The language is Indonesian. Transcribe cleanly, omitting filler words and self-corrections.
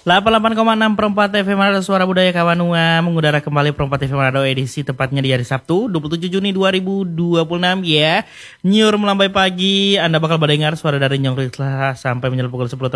88,6 Perempat FM Manado Suara Budaya Kawanua mengudara kembali Perempat FM Manado edisi tepatnya di hari Sabtu 27 Juni 2026 ya. Nyur melambai pagi, Anda bakal mendengar suara dari Nyong Rizla sampai menjelang pukul 10